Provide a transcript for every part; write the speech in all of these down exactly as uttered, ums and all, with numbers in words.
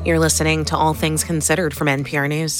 You're listening to All Things Considered from N P R News.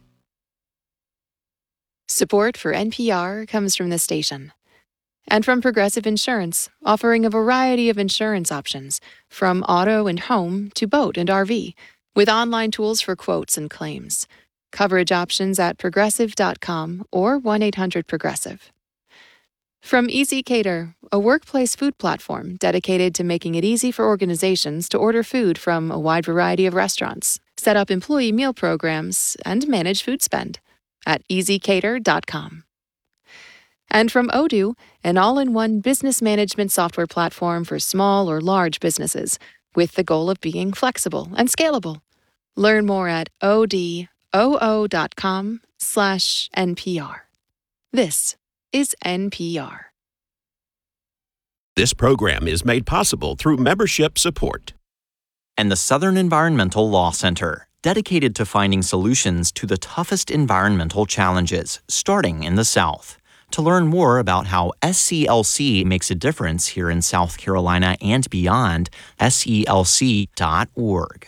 Support for N P R comes from this station and from Progressive Insurance, offering a variety of insurance options, from auto and home to boat and R V, with online tools for quotes and claims. Coverage options at progressive dot com or one eight hundred progressive. From Easy Cater, a workplace food platform dedicated to making it easy for organizations to order food from a wide variety of restaurants, set up employee meal programs, and manage food spend at easy cater dot com. And from Odoo, an all-in-one business management software platform for small or large businesses, with the goal of being flexible and scalable. Learn more at odoo dot com slash N P R. This is N P R. This program is made possible through membership support. And the Southern Environmental Law Center, dedicated to finding solutions to the toughest environmental challenges, starting in the South. To learn more about how S C L C makes a difference here in South Carolina and beyond, S E L C dot org.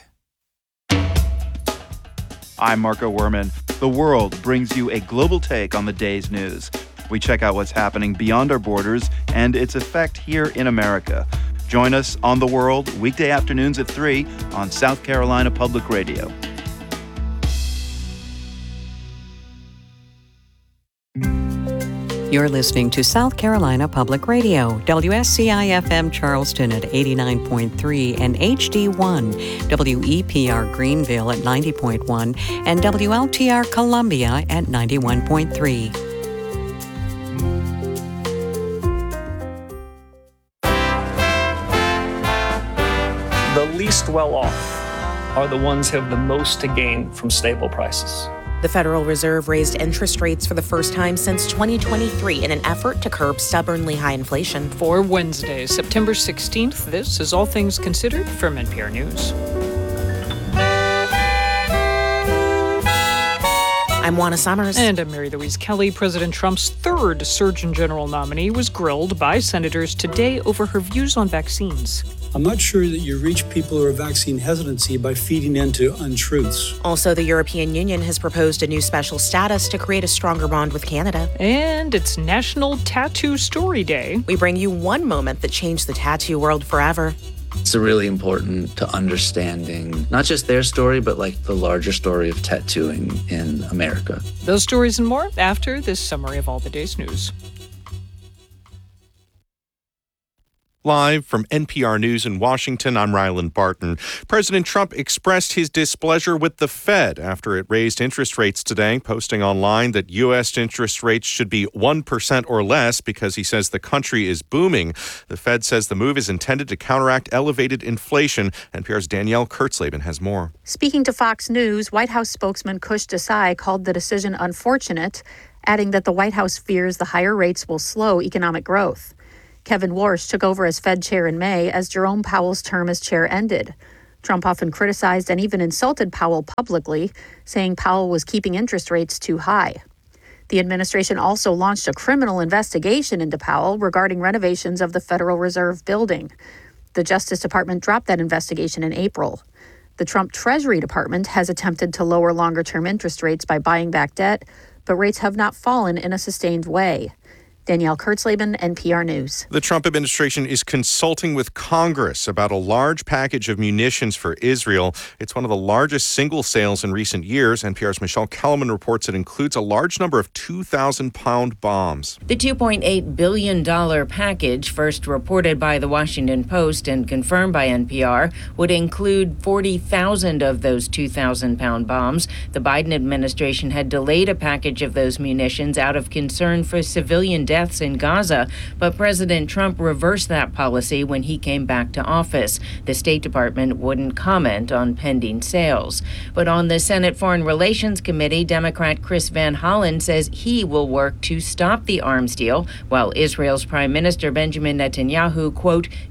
I'm Marco Werman. The World brings you a global take on the day's news. We check out what's happening beyond our borders and its effect here in America. Join us on The World weekday afternoons at three on South Carolina Public Radio. You're listening to South Carolina Public Radio, W S C I F M Charleston at eighty-nine point three and H D one, W E P R Greenville at ninety point one, and W L T R Columbia at ninety-one point three. The least well off are the ones who have the most to gain from stable prices. The Federal Reserve raised interest rates for the first time since twenty twenty-three in an effort to curb stubbornly high inflation. For Wednesday, September sixteenth, this is All Things Considered from N P R News. I'm Juana Summers. And I'm Mary Louise Kelly. President Trump's third Surgeon General nominee was grilled by senators today over her views on vaccines. I'm not sure that you reach people who are vaccine hesitancy by feeding into untruths. Also, the European Union has proposed a new special status to create a stronger bond with Canada. And it's National Tattoo Story Day. We bring you one moment that changed the tattoo world forever. It's really important to understanding not just their story, but like the larger story of tattooing in America. Those stories and more after this summary of all the day's news. Live from N P R News in Washington, I'm Ryland Barton. President Trump expressed his displeasure with the Fed after it raised interest rates today, posting online that U S interest rates should be one percent or less because he says the country is booming. The Fed says the move is intended to counteract elevated inflation. N P R's Danielle Kurtzleben has more. Speaking to Fox News, White House spokesman Kush Desai called the decision unfortunate, adding that the White House fears the higher rates will slow economic growth. Kevin Warsh took over as Fed chair in May as Jerome Powell's term as chair ended. Trump often criticized and even insulted Powell publicly, saying Powell was keeping interest rates too high. The administration also launched a criminal investigation into Powell regarding renovations of the Federal Reserve building. The Justice Department dropped that investigation in April. The Trump Treasury Department has attempted to lower longer-term interest rates by buying back debt, but rates have not fallen in a sustained way. Danielle Kurtzleben, N P R News. The Trump administration is consulting with Congress about a large package of munitions for Israel. It's one of the largest single sales in recent years. N P R's Michelle Kellerman reports it includes a large number of two thousand pound bombs. The two point eight billion dollars package, first reported by the Washington Post and confirmed by N P R, would include forty thousand of those two thousand pound bombs. The Biden administration had delayed a package of those munitions out of concern for civilian deaths in Gaza, but President Trump reversed that policy when he came back to office. The State Department wouldn't comment on pending sales. But on the Senate Foreign Relations Committee, Democrat Chris Van Hollen says he will work to stop the arms deal, while Israel's Prime Minister Benjamin Netanyahu, quote,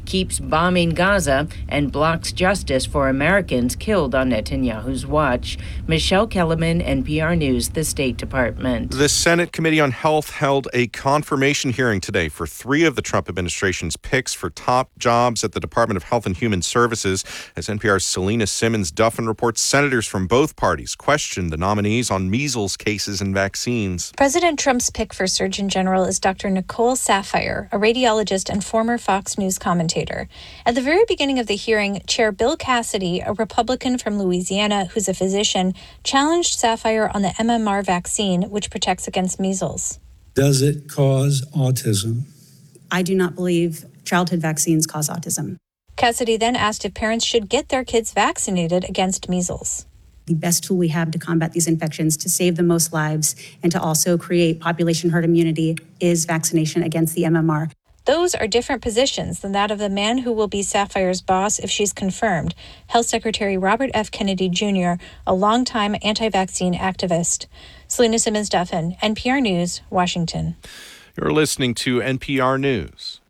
keeps bombing Gaza and blocks justice for Americans killed on Netanyahu's watch. Michelle Kellerman, N P R News, the State Department. The Senate Committee on Health held a confirmation hearing today for three of the Trump administration's picks for top jobs at the Department of Health and Human Services. As N P R's Selena Simmons-Duffin reports, senators from both parties questioned the nominees on measles cases and vaccines. President Trump's pick for Surgeon General is Doctor Nicole Saphier, a radiologist and former Fox News commentator. At the very beginning of the hearing, Chair Bill Cassidy, a Republican from Louisiana who's a physician, challenged Saphier on the M M R vaccine, which protects against measles. Does it cause autism? I do not believe childhood vaccines cause autism. Cassidy then asked if parents should get their kids vaccinated against measles. The best tool we have to combat these infections, to save the most lives, and to also create population herd immunity is vaccination against the M M R. Those are different positions than that of the man who will be Saphier's boss if she's confirmed, Health Secretary Robert F. Kennedy Junior, a longtime anti-vaccine activist. Selena Simmons-Duffin, N P R News, Washington. You're listening to N P R News.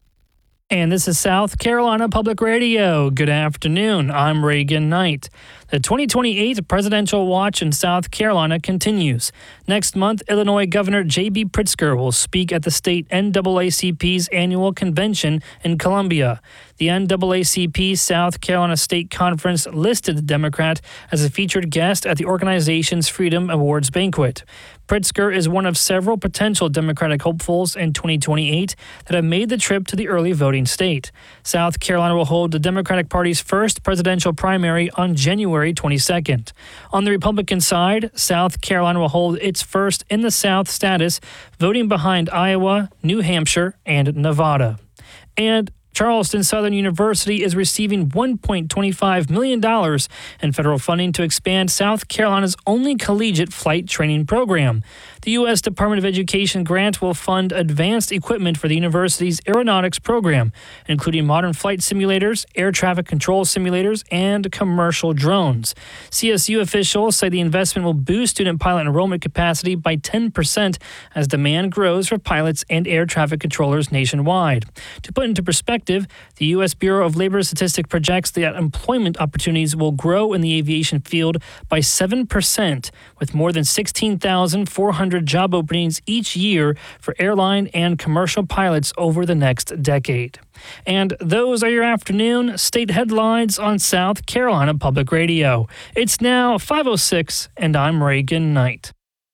And this is South Carolina Public Radio. Good afternoon. I'm Reagan Knight. The twenty twenty-eight presidential watch in South Carolina continues. Next month, Illinois Governor J B. Pritzker will speak at the state N double A C P's annual convention in Columbia. The N double A C P South Carolina State Conference listed the Democrat as a featured guest at the organization's Freedom Awards banquet. Pritzker is one of several potential Democratic hopefuls in twenty twenty-eight that have made the trip to the early voting state. South Carolina will hold the Democratic Party's first presidential primary on January twenty-second. On the Republican side, South Carolina will hold its first in the South status, voting behind Iowa, New Hampshire, and Nevada. And Charleston Southern University is receiving one point two five million dollars in federal funding to expand South Carolina's only collegiate flight training program. The U S Department of Education grant will fund advanced equipment for the university's aeronautics program, including modern flight simulators, air traffic control simulators, and commercial drones. C S U officials say the investment will boost student pilot enrollment capacity by ten percent as demand grows for pilots and air traffic controllers nationwide. To put into perspective, the U S Bureau of Labor Statistics projects that employment opportunities will grow in the aviation field by seven percent, with more than sixteen thousand four hundred job openings each year for airline and commercial pilots over the next decade. And those are your afternoon state headlines on South Carolina Public Radio. It's now five oh six, and I'm Reagan Knight.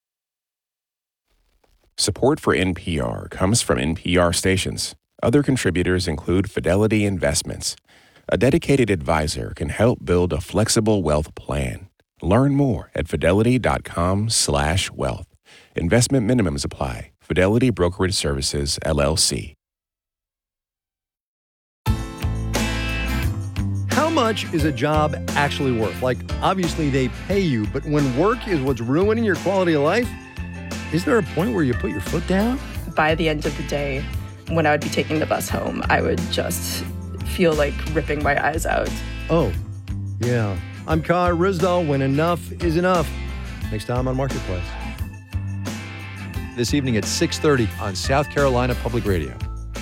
Support for N P R comes from N P R stations. Other contributors include Fidelity Investments. A dedicated advisor can help build a flexible wealth plan. Learn more at fidelity.com slash wealth. Investment minimums apply. Fidelity Brokerage Services, L L C. How much is a job actually worth? Like, obviously they pay you, but when work is what's ruining your quality of life, is there a point where you put your foot down? By the end of the day, when I would be taking the bus home, I would just feel like ripping my eyes out. Oh, yeah. I'm Kai Rizdal, when enough is enough. Next time on Marketplace. This evening at six thirty on South Carolina Public Radio.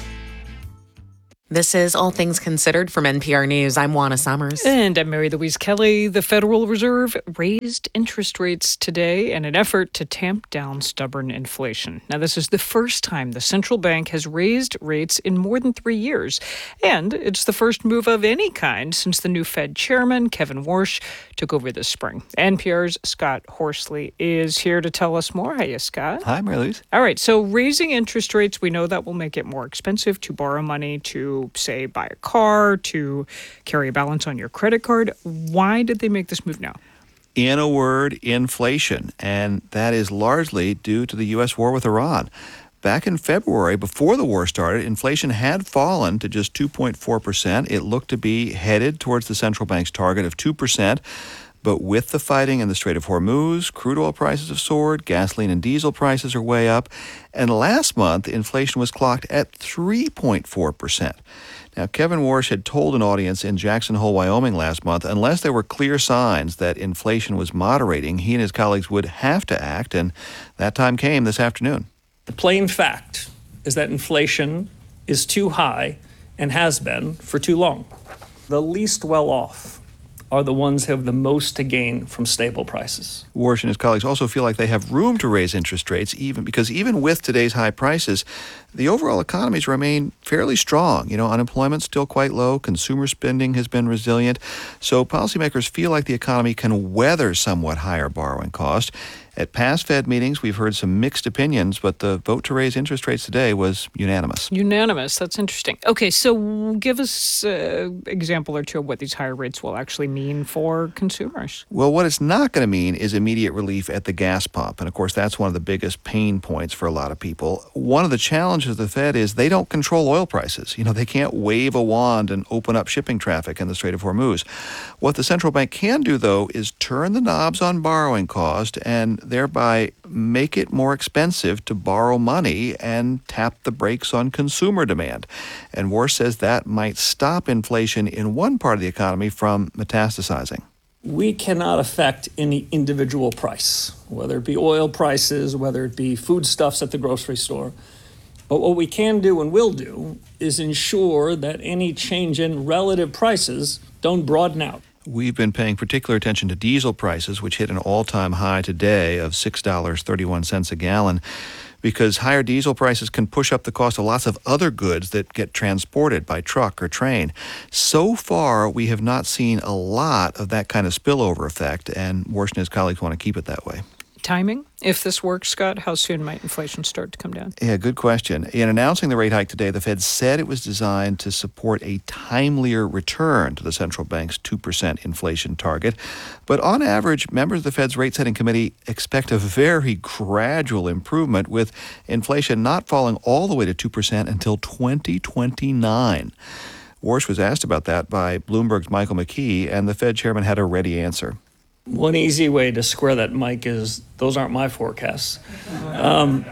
This is All Things Considered from N P R News. I'm Juana Summers. And I'm Mary Louise Kelly. The Federal Reserve raised interest rates today in an effort to tamp down stubborn inflation. Now, this is the first time the central bank has raised rates in more than three years. And it's the first move of any kind since the new Fed chairman, Kevin Warsh, took over this spring. N P R's Scott Horsley is here to tell us more. Hiya, Scott. Hi, Mary Louise. All right. So raising interest rates, we know that will make it more expensive to borrow money, to say buy a car, to carry a balance on your credit card. Why did they make this move now? In a word, inflation. And that is largely due to the U S war with Iran. Back in February, before the war started, inflation had fallen to just two point four percent. It looked to be headed towards the central bank's target of two percent. But with the fighting in the Strait of Hormuz, crude oil prices have soared, gasoline and diesel prices are way up. And last month, inflation was clocked at three point four percent. Now, Kevin Warsh had told an audience in Jackson Hole, Wyoming last month, unless there were clear signs that inflation was moderating, he and his colleagues would have to act, and that time came this afternoon. The plain fact is that inflation is too high and has been for too long. The least well off are the ones who have the most to gain from stable prices. Warsh and his colleagues also feel like they have room to raise interest rates, even because even with today's high prices, the overall economies remain fairly strong. You know, unemployment's still quite low, consumer spending has been resilient, so policymakers feel like the economy can weather somewhat higher borrowing costs. At past Fed meetings, we've heard some mixed opinions, but the vote to raise interest rates today was unanimous. Unanimous. That's interesting. Okay, so give us an uh, example or two of what these higher rates will actually mean for consumers. Well, what it's not going to mean is immediate relief at the gas pump. And of course, that's one of the biggest pain points for a lot of people. One of the challenges of the Fed is they don't control oil prices. You know, they can't wave a wand and open up shipping traffic in the Strait of Hormuz. What the central bank can do, though, is turn the knobs on borrowing cost and thereby make it more expensive to borrow money and tap the brakes on consumer demand. And Warsh says that might stop inflation in one part of the economy from metastasizing. We cannot affect any individual price, whether it be oil prices, whether it be foodstuffs at the grocery store. But what we can do and will do is ensure that any change in relative prices don't broaden out. We've been paying particular attention to diesel prices, which hit an all-time high today of six dollars and thirty-one cents a gallon, because higher diesel prices can push up the cost of lots of other goods that get transported by truck or train. So far, we have not seen a lot of that kind of spillover effect, and Warsh and his colleagues want to keep it that way. Timing? If this works, Scott, how soon might inflation start to come down? Yeah, good question. In announcing the rate hike today, the Fed said it was designed to support a timelier return to the central bank's two percent inflation target. But on average, members of the Fed's rate-setting committee expect a very gradual improvement, with inflation not falling all the way to two percent until twenty twenty-nine. Warsh was asked about that by Bloomberg's Michael McKee, and the Fed chairman had a ready answer. One easy way to square that, Mike, is those aren't my forecasts. Um,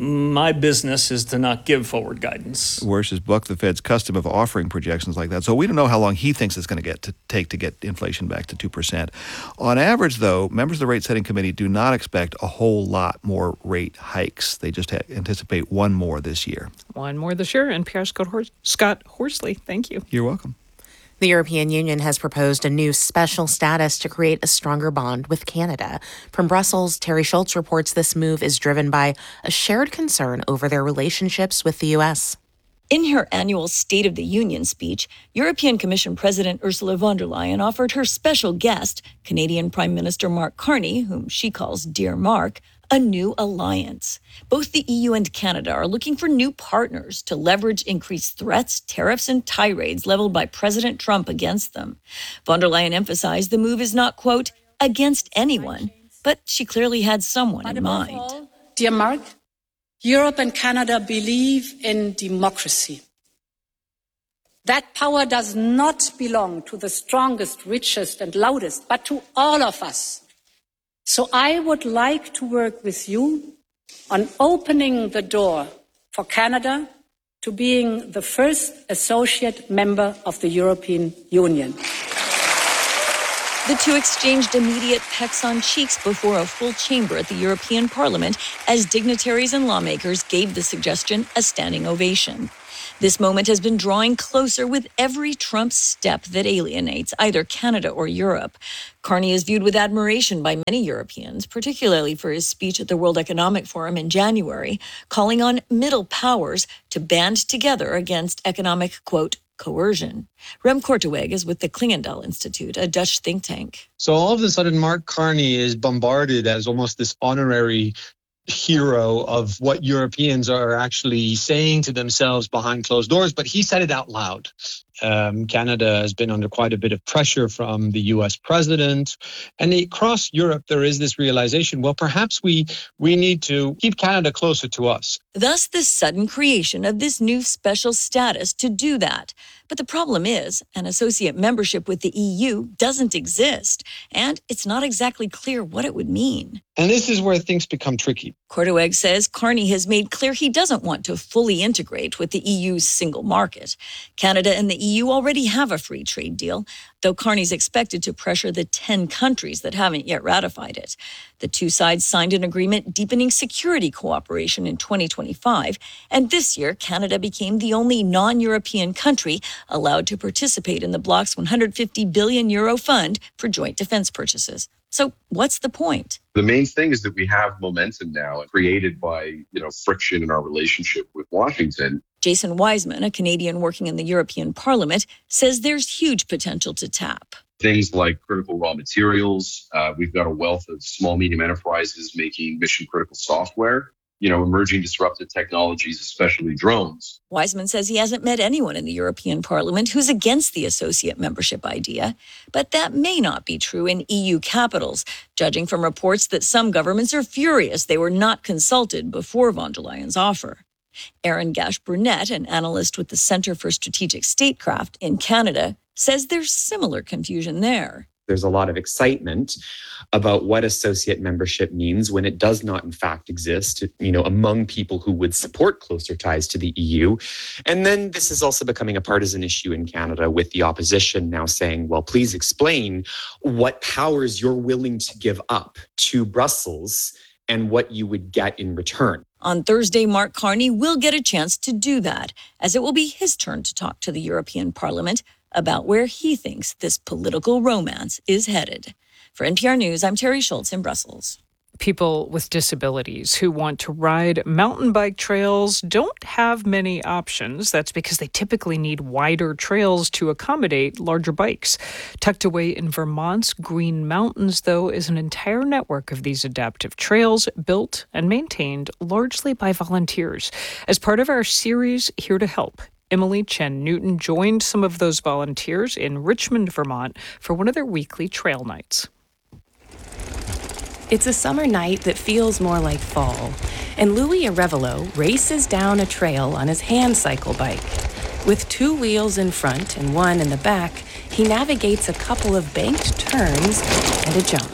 my business is to not give forward guidance. Warsh has bucked the Fed's custom of offering projections like that, so we don't know how long he thinks it's going to get to take to get inflation back to two percent. On average, though, members of the rate-setting committee do not expect a whole lot more rate hikes. They just ha- anticipate one more this year. One more this year. N P R's Scott, Hors- Scott Horsley, thank you. You're welcome. The European Union has proposed a new special status to create a stronger bond with Canada. From Brussels, Terry Schultz reports this move is driven by a shared concern over their relationships with the U S. In her annual State of the Union speech, European Commission President Ursula von der Leyen offered her special guest, Canadian Prime Minister Mark Carney, whom she calls Dear Mark, a new alliance. Both the E U and Canada are looking for new partners to leverage increased threats, tariffs, and tirades leveled by President Trump against them. Von der Leyen emphasized the move is not, quote, against anyone, but she clearly had someone in mind. All, dear Mark, Europe and Canada believe in democracy. That power does not belong to the strongest, richest, and loudest, but to all of us. So I would like to work with you on opening the door for Canada to being the first associate member of the European Union. The two exchanged immediate pecks on cheeks before a full chamber at the European Parliament as dignitaries and lawmakers gave the suggestion a standing ovation. This moment has been drawing closer with every Trump step that alienates either Canada or Europe. Carney is viewed with admiration by many Europeans, particularly for his speech at the World Economic Forum in January, calling on middle powers to band together against economic, quote, coercion. Rem Korteweg is with the Klingendahl Institute, a Dutch think tank. So all of a sudden, Mark Carney is bombarded as almost this honorary hero of what Europeans are actually saying to themselves behind closed doors, but he said it out loud. Um, Canada has been under quite a bit of pressure from the U S president. And across Europe, there is this realization, well, perhaps we we need to keep Canada closer to us. Thus, the sudden creation of this new special status to do that. But the problem is, an associate membership with the E U doesn't exist, and it's not exactly clear what it would mean. And this is where things become tricky. Korteweg says Carney has made clear he doesn't want to fully integrate with the E U's single market. Canada and the E U already have a free trade deal. though Carney's expected to pressure the ten countries that haven't yet ratified it. The two sides signed an agreement deepening security cooperation in twenty twenty-five, and this year Canada became the only non-European country allowed to participate in the bloc's one hundred fifty billion euro fund for joint defense purchases. So what's the point? The main thing is that we have momentum now created by, you know, friction in our relationship with Washington. Jason Wiseman, a Canadian working in the European Parliament, says there's huge potential to tap. Things like critical raw materials. Uh, we've got a wealth of small, medium enterprises making mission critical software. You know, emerging disruptive technologies, especially drones. Wiseman says he hasn't met anyone in the European Parliament who's against the associate membership idea, but that may not be true in E U capitals, judging from reports that some governments are furious they were not consulted before von der Leyen's offer. Erin Gash-Burnett, an analyst with the Centre for Strategic Statecraft in Canada, says there's similar confusion there. There's a lot of excitement about what associate membership means when it does not, in fact, exist, you know, among people who would support closer ties to the E U. And then this is also becoming a partisan issue in Canada, with the opposition now saying, well, please explain what powers you're willing to give up to Brussels and what you would get in return. On Thursday, Mark Carney will get a chance to do that, as it will be his turn to talk to the European Parliament about where he thinks this political romance is headed. For N P R News, I'm Terry Schultz in Brussels. People with disabilities who want to ride mountain bike trails don't have many options. That's because they typically need wider trails to accommodate larger bikes. Tucked away in Vermont's Green Mountains, though, is an entire network of these adaptive trails built and maintained largely by volunteers. As part of our series, Here to Help, Emily Chen Newton joined some of those volunteers in Richmond, Vermont, for one of their weekly trail nights. It's a summer night that feels more like fall, and Louis Arevalo races down a trail on his hand cycle bike. With two wheels in front and one in the back, he navigates a couple of banked turns and a jump.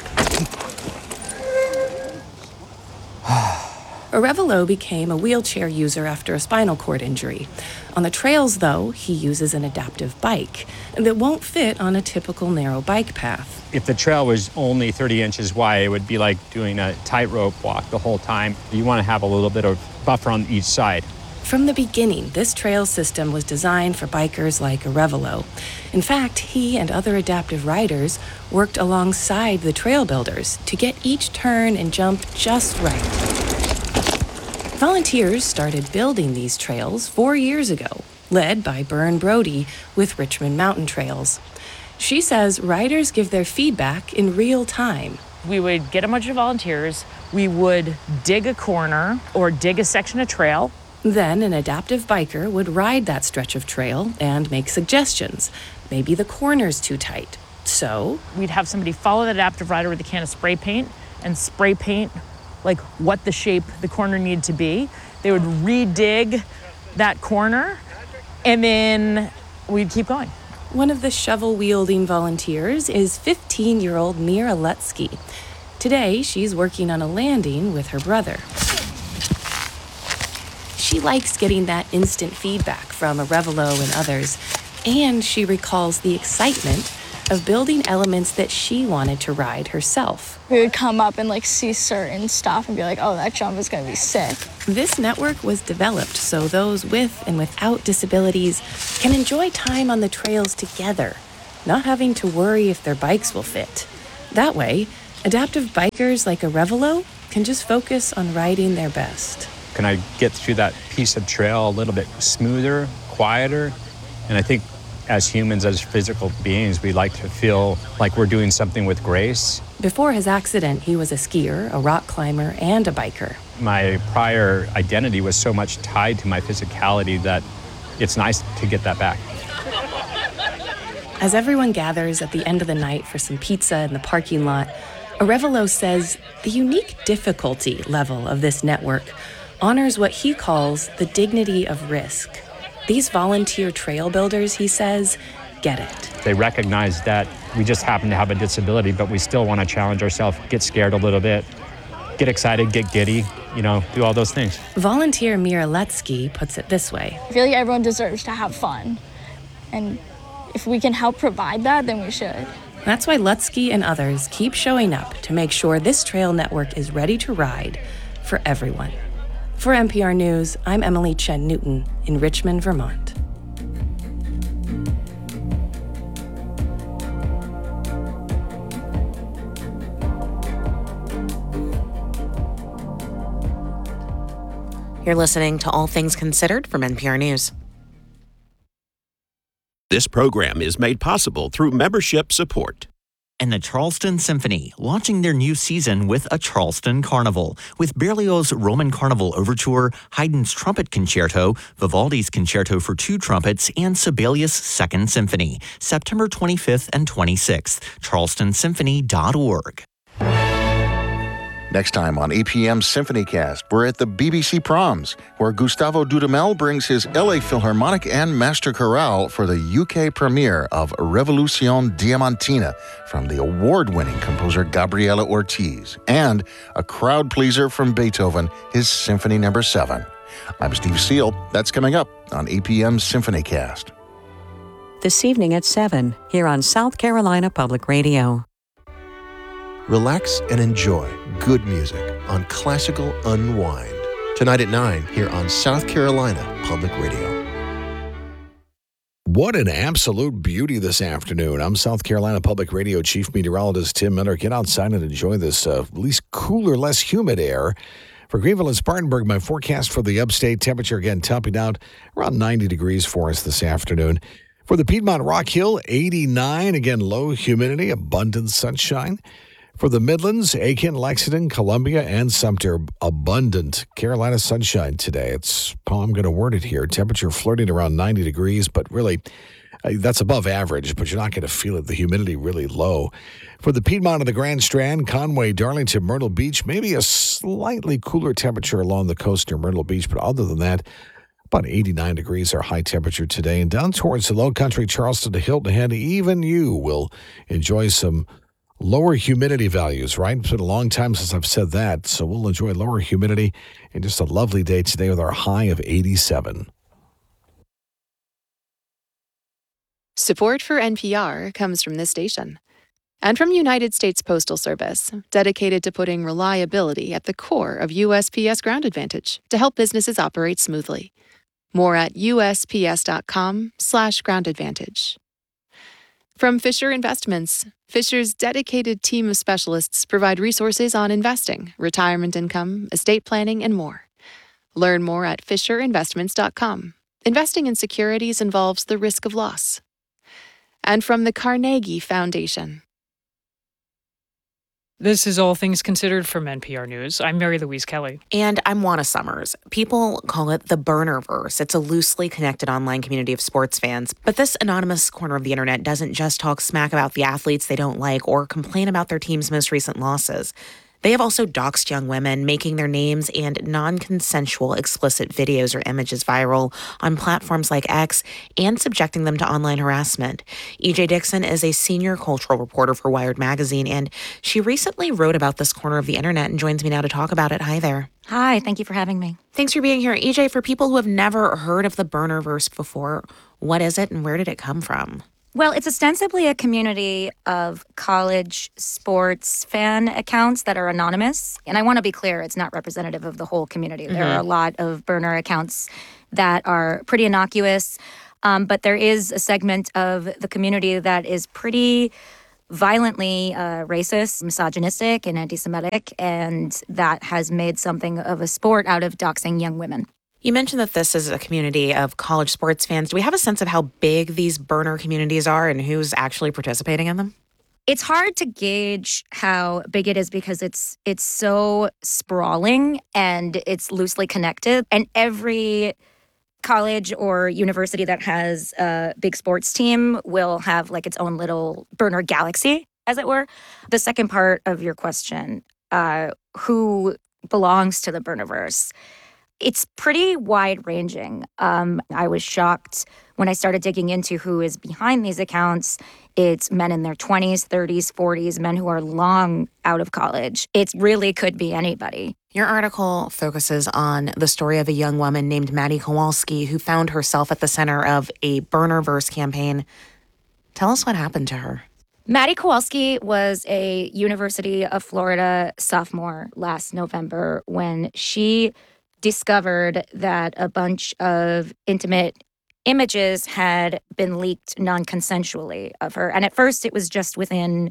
Arevalo became a wheelchair user after a spinal cord injury. On the trails, though, he uses an adaptive bike that won't fit on a typical narrow bike path. If the trail was only thirty inches wide, it would be like doing a tightrope walk the whole time. You want to have a little bit of buffer on each side. From the beginning, this trail system was designed for bikers like Arevalo. In fact, he and other adaptive riders worked alongside the trail builders to get each turn and jump just right. Volunteers started building these trails four years ago, led by Byrne Brody with Richmond Mountain Trails. She says riders give their feedback in real time. We would get a bunch of volunteers, we would dig a corner or dig a section of trail. Then an adaptive biker would ride that stretch of trail and make suggestions. Maybe the corner's too tight. So we'd have somebody follow the adaptive rider with a can of spray paint and spray paint like what the shape the corner needed to be. They would re-dig that corner, and then we'd keep going. One of the shovel-wielding volunteers is fifteen-year-old Mira Letsky. Today, she's working on a landing with her brother. She likes getting that instant feedback from Arevalo and others, and she recalls the excitement of building elements that she wanted to ride herself. We would come up and like see certain stuff and be like, oh, that jump is gonna be sick. This network was developed so those with and without disabilities can enjoy time on the trails together, not having to worry if their bikes will fit. That way, adaptive bikers like Arevalo can just focus on riding their best. Can I get through that piece of trail a little bit smoother, quieter? And I think as humans, as physical beings, we like to feel like we're doing something with grace. Before his accident, he was a skier, a rock climber, and a biker. My prior identity was so much tied to my physicality that it's nice to get that back. As everyone gathers at the end of the night for some pizza in the parking lot, Arevalo says the unique difficulty level of this network honors what he calls the dignity of risk. These volunteer trail builders, he says, get it. They recognize that we just happen to have a disability, but we still want to challenge ourselves, get scared a little bit, get excited, get giddy, you know, do all those things. Volunteer Mira Letsky puts it this way. I feel like everyone deserves to have fun. And if we can help provide that, then we should. That's why Lutsky and others keep showing up to make sure this trail network is ready to ride for everyone. For N P R News, I'm Emily Chen Newton in Richmond, Vermont. You're listening to All Things Considered from N P R News. This program is made possible through membership support. And the Charleston Symphony, launching their new season with a Charleston Carnival, with Berlioz's Roman Carnival Overture, Haydn's Trumpet Concerto, Vivaldi's Concerto for Two Trumpets, and Sibelius' Second Symphony, September twenty-fifth and twenty-sixth, charleston symphony dot org. Next time on E P M's SymphonyCast, we're at the B B C Proms, where Gustavo Dudamel brings his L A Philharmonic and Master Chorale for the U K premiere of Revolution Diamantina from the award-winning composer Gabriela Ortiz, and a crowd pleaser from Beethoven, his Symphony Number seven. I'm Steve Seal. That's coming up on E P M's SymphonyCast. This evening at seven, here on South Carolina Public Radio. Relax and enjoy good music on Classical Unwind. Tonight at nine here on South Carolina Public Radio. What an absolute beauty this afternoon. I'm South Carolina Public Radio Chief Meteorologist Tim Miller. Get outside and enjoy this uh, at least cooler, less humid air. For Greenville and Spartanburg, my forecast for the upstate temperature again topping out around ninety degrees for us this afternoon. For the Piedmont Rock Hill, eighty-nine. Again, low humidity, abundant sunshine. For the Midlands, Aiken, Lexington, Columbia, and Sumter, abundant Carolina sunshine today. It's how I'm going to word it here. Temperature flirting around ninety degrees, but really uh, that's above average, but you're not going to feel it. The humidity really low. For the Piedmont of the Grand Strand, Conway, Darlington, Myrtle Beach, maybe a slightly cooler temperature along the coast near Myrtle Beach, but other than that, about eighty-nine degrees our high temperature today. And down towards the low country, Charleston to Hilton Head, even you will enjoy some lower humidity values, right? It's been a long time since I've said that, so we'll enjoy lower humidity and just a lovely day today with our high of eighty-seven. Support for N P R comes from this station and from United States Postal Service, dedicated to putting reliability at the core of U S P S Ground Advantage to help businesses operate smoothly. More at U S P S dot com slash ground advantage. From Fisher Investments, Fisher's dedicated team of specialists provide resources on investing, retirement income, estate planning, and more. Learn more at fisher investments dot com. Investing in securities involves the risk of loss. And from the Carnegie Foundation. This is All Things Considered from N P R News. I'm Mary Louise Kelly. And I'm Juana Summers. People call it the Burnerverse. It's a loosely connected online community of sports fans. But this anonymous corner of the internet doesn't just talk smack about the athletes they don't like or complain about their team's most recent losses. They have also doxed young women, making their names and non-consensual explicit videos or images viral on platforms like X and subjecting them to online harassment. E J Dixon is a senior cultural reporter for Wired Magazine, and she recently wrote about this corner of the internet and joins me now to talk about it. Hi there. Hi, thank you for having me. Thanks for being here. E J, for people who have never heard of the Burnerverse before, what is it and where did it come from? Well, it's ostensibly a community of college sports fan accounts that are anonymous. And I want to be clear, it's not representative of the whole community. Mm-hmm. There are a lot of burner accounts that are pretty innocuous. Um, but there is a segment of the community that is pretty violently uh, racist, misogynistic, and anti-Semitic. And that has made something of a sport out of doxing young women. You mentioned that this is a community of college sports fans. Do we have a sense of how big these burner communities are and who's actually participating in them? It's hard to gauge how big it is because it's it's so sprawling and it's loosely connected. And every college or university that has a big sports team will have like its own little burner galaxy, as it were. The second part of your question, uh, who belongs to the Burnerverse? It's pretty wide-ranging. Um, I was shocked when I started digging into who is behind these accounts. It's men in their twenties, thirties, forties, men who are long out of college. It really could be anybody. Your article focuses on the story of a young woman named Maddie Kowalski who found herself at the center of a Burnerverse campaign. Tell us what happened to her. Maddie Kowalski was a University of Florida sophomore last November when she discovered that a bunch of intimate images had been leaked non-consensually of her. And at first it was just within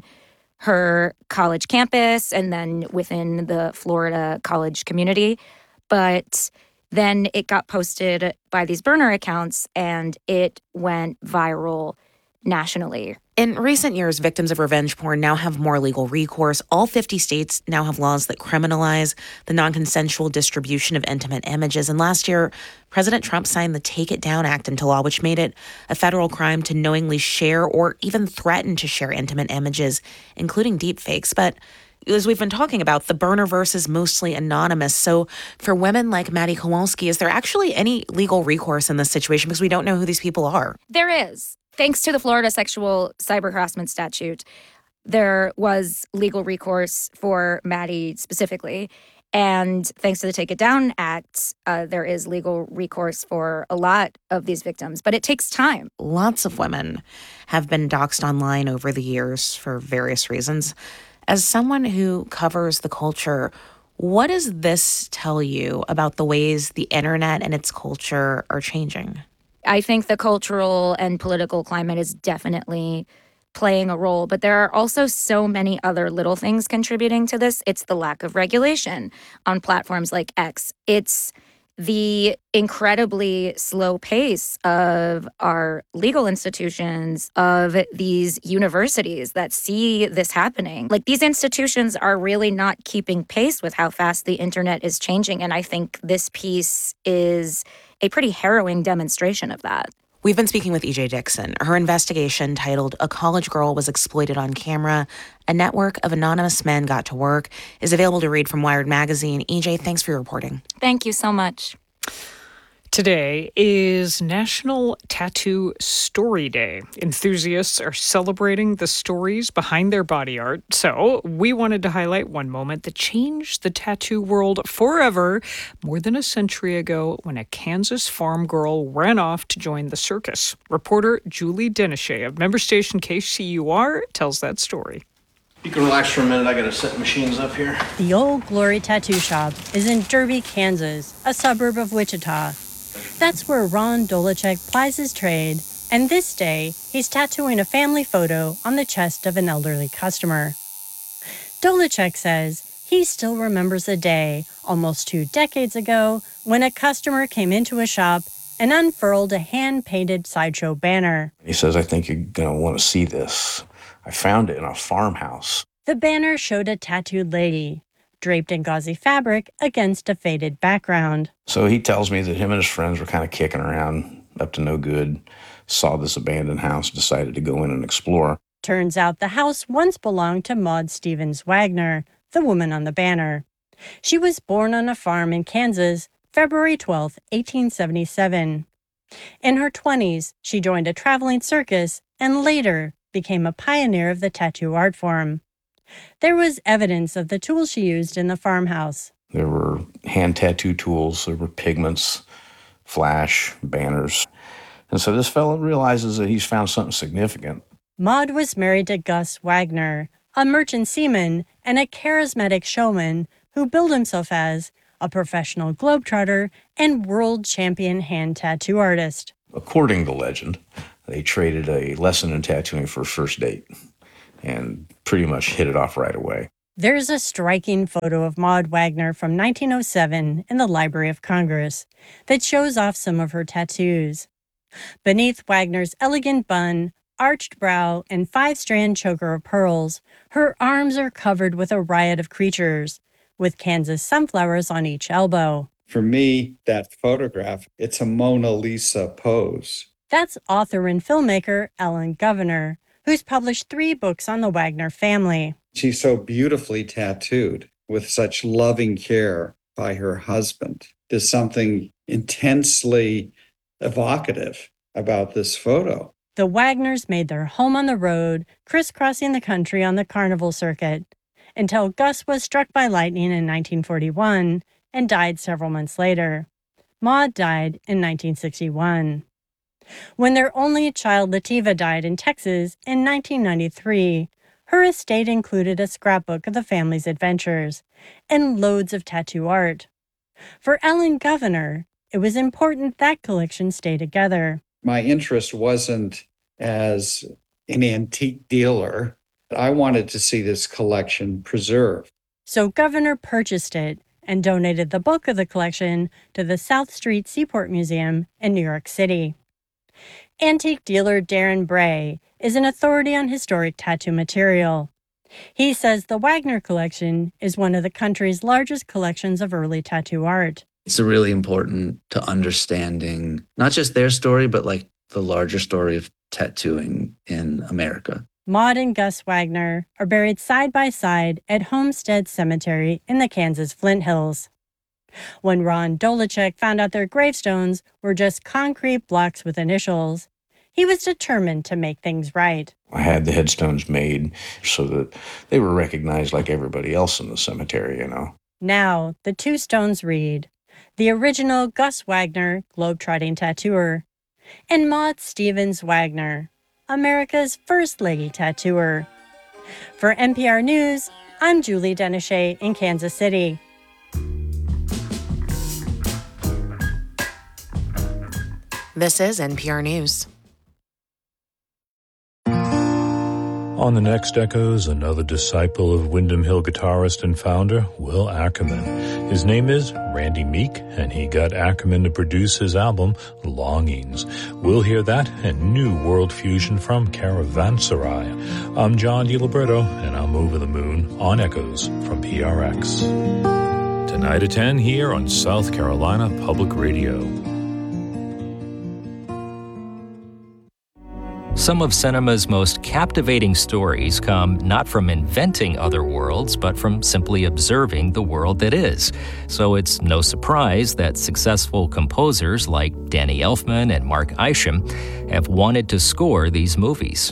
her college campus and then within the Florida college community. But then it got posted by these burner accounts and it went viral nationally. In recent years, victims of revenge porn now have more legal recourse. All fifty states now have laws that criminalize the non-consensual distribution of intimate images. And last year, President Trump signed the Take It Down Act into law, which made it a federal crime to knowingly share or even threaten to share intimate images, including deepfakes. But as we've been talking about, the burnerverse is mostly anonymous. So for women like Maddie Kowalski, is there actually any legal recourse in this situation? Because we don't know who these people are. There is. Thanks to the Florida sexual cyber harassment statute, there was legal recourse for Maddie specifically. And thanks to the Take It Down Act, uh, there is legal recourse for a lot of these victims. But it takes time. Lots of women have been doxxed online over the years for various reasons. As someone who covers the culture, what does this tell you about the ways the internet and its culture are changing? I think the cultural and political climate is definitely playing a role, but there are also so many other little things contributing to this. It's the lack of regulation on platforms like X. It's the incredibly slow pace of our legal institutions, of these universities that see this happening. Like, these institutions are really not keeping pace with how fast the internet is changing. And I think this piece is a pretty harrowing demonstration of that. We've been speaking with E J Dixon. Her investigation, titled A College Girl Was Exploited on Camera, A Network of Anonymous Men Got to Work, is available to read from Wired Magazine. E J, thanks for your reporting. Thank you so much. Today is National Tattoo Story Day. Enthusiasts are celebrating the stories behind their body art. So we wanted to highlight one moment that changed the tattoo world forever more than a century ago when a Kansas farm girl ran off to join the circus. Reporter Julie Denichet of member station K C U R tells that story. You can relax for a minute. I gotta set the machines up here. The Old Glory Tattoo Shop is in Derby, Kansas, a suburb of Wichita. That's where Ron Dolachek plies his trade, and this day, he's tattooing a family photo on the chest of an elderly customer. Dolachek says he still remembers a day, almost two decades ago, when a customer came into a shop and unfurled a hand-painted sideshow banner. He says, I think you're gonna want to see this. I found it in a farmhouse. The banner showed a tattooed lady, draped in gauzy fabric against a faded background. So he tells me that him and his friends were kind of kicking around, up to no good, saw this abandoned house, decided to go in and explore. Turns out the house once belonged to Maud Stevens Wagner, the woman on the banner. She was born on a farm in Kansas, February twelfth, eighteen seventy-seven. In her twenties, she joined a traveling circus and later became a pioneer of the tattoo art form. There was evidence of the tools she used in the farmhouse. There were hand tattoo tools, there were pigments, flash, banners. And so this fellow realizes that he's found something significant. Maud was married to Gus Wagner, a merchant seaman and a charismatic showman who billed himself as a professional globetrotter and world champion hand tattoo artist. According to legend, they traded a lesson in tattooing for a first date and pretty much hit it off right away. There's a striking photo of Maud Wagner from nineteen oh seven in the Library of Congress that shows off some of her tattoos. Beneath Wagner's elegant bun, arched brow, and five-strand choker of pearls, her arms are covered with a riot of creatures, with Kansas sunflowers on each elbow. For me, that photograph, it's a Mona Lisa pose. That's author and filmmaker Ellen Governor, who's published three books on the Wagner family. She's so beautifully tattooed with such loving care by her husband. There's something intensely evocative about this photo. The Wagners made their home on the road, crisscrossing the country on the carnival circuit, until Gus was struck by lightning in nineteen forty-one and died several months later. Maud died in nineteen sixty-one. When their only child Lativa died in Texas in nineteen ninety-three, her estate included a scrapbook of the family's adventures and loads of tattoo art. For Ellen Governor, it was important that collection stay together. My interest wasn't as an antique dealer. I wanted to see this collection preserved. So Governor purchased it and donated the bulk of the collection to the South Street Seaport Museum in New York City. Antique dealer Darren Bray is an authority on historic tattoo material. He says the Wagner collection is one of the country's largest collections of early tattoo art. It's really important to understanding not just their story, but like the larger story of tattooing in America. Maud and Gus Wagner are buried side by side at Homestead Cemetery in the Kansas Flint Hills. When Ron Dolachek found out their gravestones were just concrete blocks with initials, he was determined to make things right. I had the headstones made so that they were recognized like everybody else in the cemetery, you know. Now, the two stones read, the original Gus Wagner, globetrotting tattooer, and Maud Stevens Wagner, America's first lady tattooer. For N P R News, I'm Julie Denachet in Kansas City. This is N P R News. On the next Echoes, another disciple of Windham Hill guitarist and founder Will Ackerman. His name is Randy Meek, and he got Ackerman to produce his album, Longings. We'll hear that and new world fusion from Caravanserai. I'm John DiLiberto, and I'm over the moon on Echoes from P R X. Tonight at ten here on South Carolina Public Radio. Some of cinema's most captivating stories come not from inventing other worlds, but from simply observing the world that is. So it's no surprise that successful composers like Danny Elfman and Mark Isham have wanted to score these movies.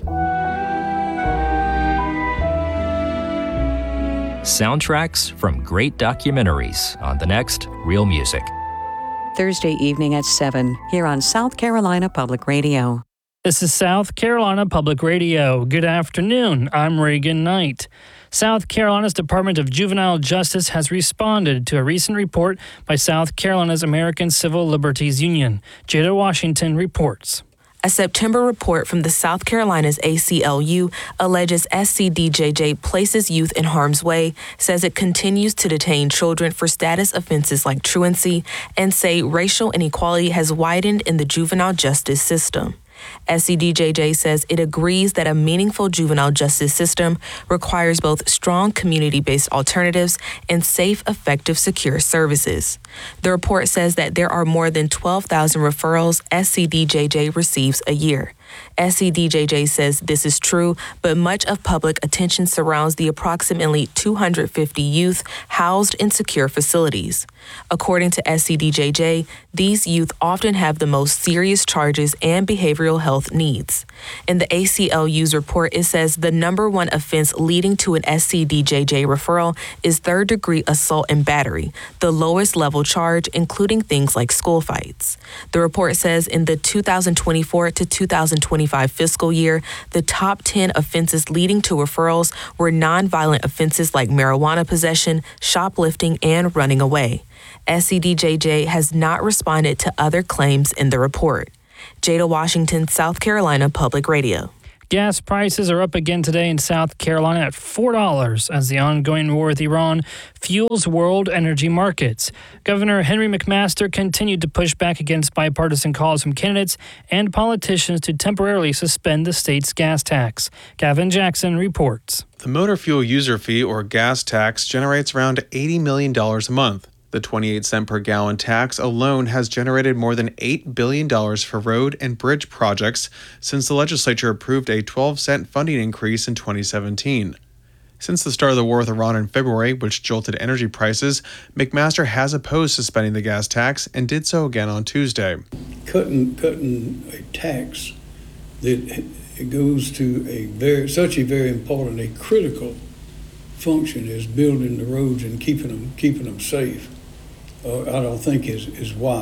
Soundtracks from great documentaries on the next Real Music. Thursday evening at seven here on South Carolina Public Radio. This is South Carolina Public Radio. Good afternoon. I'm Reagan Knight. South Carolina's Department of Juvenile Justice has responded to a recent report by South Carolina's American Civil Liberties Union. Jada Washington reports. A September report from the South Carolina's A C L U alleges S C D J J places youth in harm's way, says it continues to detain children for status offenses like truancy, and say racial inequality has widened in the juvenile justice system. S C D J J says it agrees that a meaningful juvenile justice system requires both strong community-based alternatives and safe, effective, secure services. The report says that there are more than twelve thousand referrals S C D J J receives a year. S C D J J says this is true, but much of public attention surrounds the approximately two hundred fifty youth housed in secure facilities. According to S C D J J, these youth often have the most serious charges and behavioral health needs. In the A C L U's report, it says the number one offense leading to an S C D J J referral is third-degree assault and battery, the lowest level charge, including things like school fights. The report says in the two thousand twenty-four to two thousand twenty-five fiscal year, the top ten offenses leading to referrals were nonviolent offenses like marijuana possession, shoplifting, and running away. S C D J J has not responded to other claims in the report. Jada Washington, South Carolina Public Radio. Gas prices are up again today in South Carolina at four dollars as the ongoing war with Iran fuels world energy markets. Governor Henry McMaster continued to push back against bipartisan calls from candidates and politicians to temporarily suspend the state's gas tax. Gavin Jackson reports. The motor fuel user fee, or gas tax, generates around eighty million dollars a month. The twenty-eight cent per gallon tax alone has generated more than eight billion dollars for road and bridge projects since the legislature approved a twelve cent funding increase in twenty seventeen. Since the start of the war with Iran in February, which jolted energy prices, McMaster has opposed suspending the gas tax and did so again on Tuesday. Cutting, cutting a tax that it goes to a very, such a very important, a critical function is building the roads and keeping them, keeping them safe. Uh, I don't think is, is wise.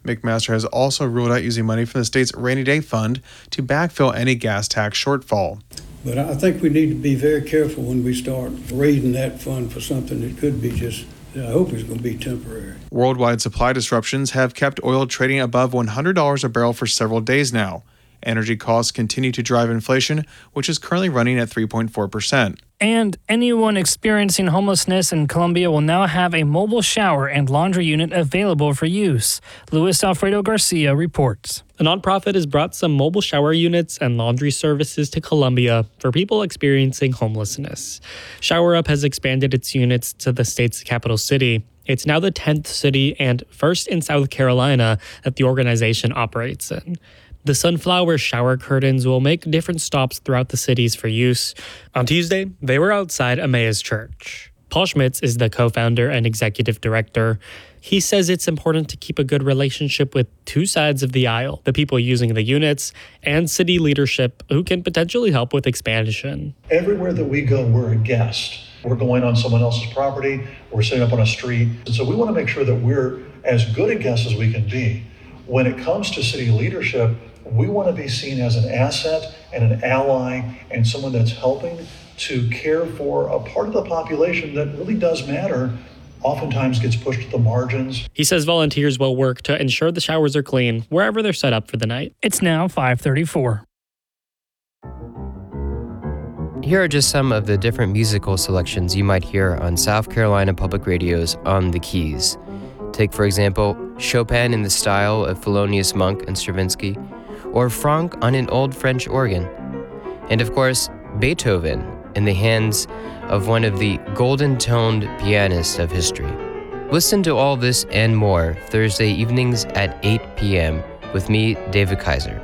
McMaster has also ruled out using money from the state's rainy day fund to backfill any gas tax shortfall. But I think we need to be very careful when we start raiding that fund for something that could be just, I hope it's going to be temporary. Worldwide supply disruptions have kept oil trading above one hundred dollars a barrel for several days now. Energy costs continue to drive inflation, which is currently running at three point four percent. And anyone experiencing homelessness in Columbia will now have a mobile shower and laundry unit available for use. Luis Alfredo Garcia reports. The nonprofit has brought some mobile shower units and laundry services to Columbia for people experiencing homelessness. Shower Up has expanded its units to the state's capital city. It's now the tenth city and first in South Carolina that the organization operates in. The sunflower shower curtains will make different stops throughout the cities for use. On Tuesday, they were outside Emmaus Church. Paul Schmitz is the co-founder and executive director. He says it's important to keep a good relationship with two sides of the aisle, the people using the units and city leadership who can potentially help with expansion. Everywhere that we go, we're a guest. We're going on someone else's property, we're sitting up on a street. And so we want to make sure that we're as good a guest as we can be. When it comes to city leadership, we want to be seen as an asset and an ally and someone that's helping to care for a part of the population that really does matter, oftentimes gets pushed to the margins. He says volunteers will work to ensure the showers are clean wherever they're set up for the night. It's now five thirty-four. Here are just some of the different musical selections you might hear on South Carolina Public Radio's On the Keys. Take, for example, Chopin in the style of Thelonious Monk and Stravinsky, or Franck on an old French organ. And of course, Beethoven in the hands of one of the golden-toned pianists of history. Listen to all this and more Thursday evenings at eight p.m. with me, David Kaiser.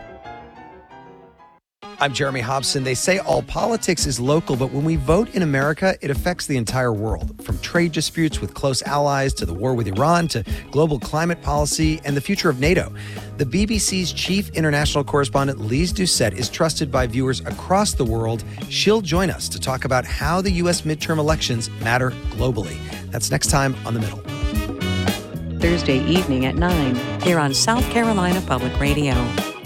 I'm Jeremy Hobson. They say all politics is local, but when we vote in America, it affects the entire world. From trade disputes with close allies to the war with Iran to global climate policy and the future of NATO. The B B C's chief international correspondent, Lise Doucette, is trusted by viewers across the world. She'll join us to talk about how the U S midterm elections matter globally. That's next time on The Middle. Thursday evening at nine, here on South Carolina Public Radio.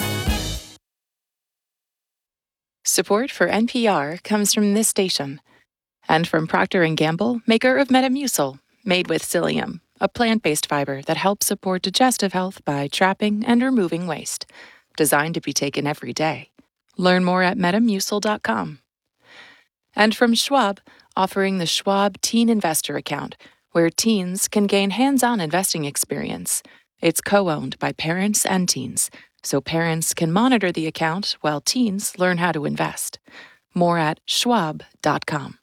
Support for N P R comes from this station and from Procter and Gamble, maker of Metamucil, made with psyllium, a plant-based fiber that helps support digestive health by trapping and removing waste. Designed to be taken every day. Learn more at metamucil dot com. And from Schwab, offering the Schwab Teen Investor Account, where teens can gain hands-on investing experience. It's co-owned by parents and teens, so parents can monitor the account while teens learn how to invest. More at schwab dot com.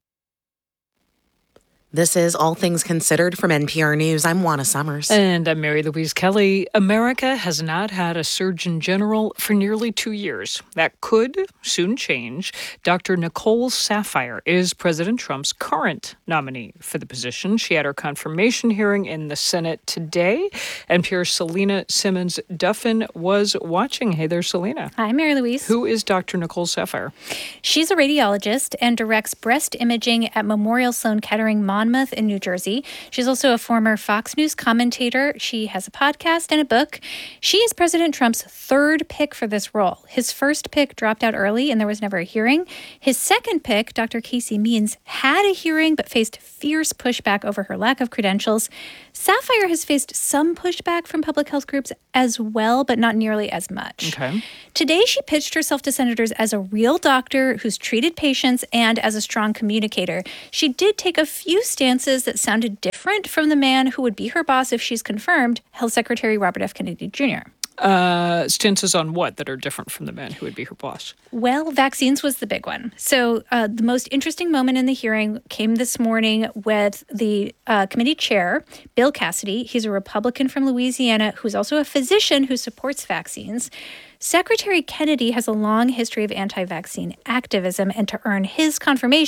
This is All Things Considered from N P R News. I'm Juana Summers. And I'm Mary Louise Kelly. America has not had a Surgeon General for nearly two years. That could soon change. Doctor Nicole Saphier is President Trump's current nominee for the position. She had her confirmation hearing in the Senate today. N P R's Selena Simmons Duffin was watching. Hey there, Selena. Hi, Mary Louise. Who is Doctor Nicole Saphier? She's a radiologist and directs breast imaging at Memorial Sloan Kettering Monmouth in New Jersey. She's also a former Fox News commentator. She has a podcast and a book. She is President Trump's third pick for this role. His first pick dropped out early and there was never a hearing. His second pick, Doctor Casey Means, had a hearing but faced fierce pushback over her lack of credentials. Saphier has faced some pushback from public health groups as well, but not nearly as much. Okay. Today, she pitched herself to senators as a real doctor who's treated patients and as a strong communicator. She did take a few stances that sounded different from the man who would be her boss if she's confirmed, Health Secretary Robert F. Kennedy Junior Uh, stances on what that are different from the man who would be her boss? Well, vaccines was the big one. So uh, the most interesting moment in the hearing came this morning with the uh, committee chair, Bill Cassidy. He's a Republican from Louisiana who's also a physician who supports vaccines. Secretary Kennedy has a long history of anti-vaccine activism, and to earn his confirmation,